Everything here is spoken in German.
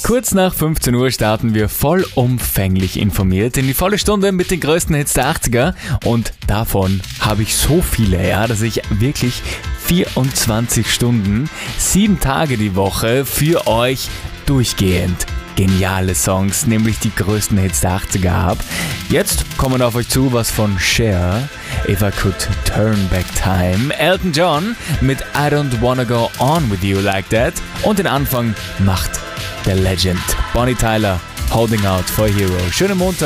Kurz nach 15 Uhr starten wir vollumfänglich informiert in die volle Stunde mit den größten Hits der 80er. Und davon habe ich so viele, dass ich wirklich 24 Stunden, 7 Tage die Woche für euch durchgehend geniale Songs, nämlich die größten Hits der 80er habe. Jetzt kommen auf euch zu was von Cher, If I Could Turn Back Time, Elton John mit I Don't Wanna Go On With You Like That und den Anfang macht der Legend Bonnie Tyler, Holding Out for a Hero. Schönen Montag.